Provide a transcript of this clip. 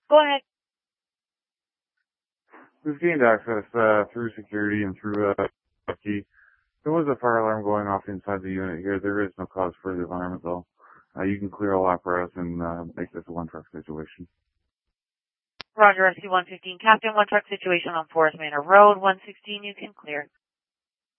Go ahead. We've gained access through security and through key. There was a fire alarm going off inside the unit here. There is no cause for the alarm though. You can clear all apparatus and make this a one-truck situation. Roger, FC-115. Captain, one-truck situation on Forest Manor Road, 116, you can clear.